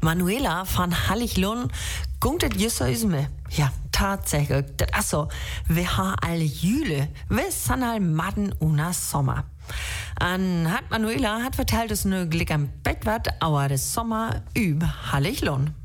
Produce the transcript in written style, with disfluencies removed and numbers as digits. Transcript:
Manuela van Hallichlon gungt het jusso isme. Ja, tatsächlich. Das ist so. Wir haben alle Jüle. Wir sind all Matten una Sommer. An hat Manuela hat verteilt, dass ne Glick am Bett wat, aber das Sommer üb Hallichlon.